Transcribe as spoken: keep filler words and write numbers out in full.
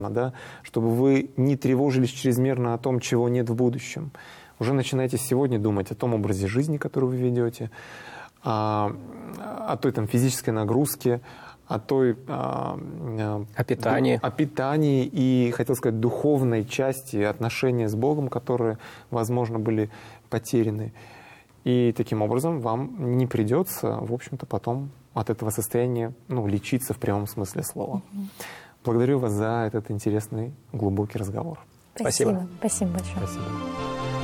да, чтобы вы не тревожились чрезмерно о том, чего нет в будущем. Уже начинайте сегодня думать о том образе жизни, который вы ведете, о, о той там, физической нагрузке, о той... О, о питании. О питании и, хотел сказать, духовной части отношения с Богом, которые, возможно, были потеряны. И таким образом вам не придется, в общем-то, потом от этого состояния, ну, лечиться в прямом смысле слова. Mm-hmm. Благодарю вас за этот интересный, глубокий разговор. Спасибо. Спасибо большое. Спасибо.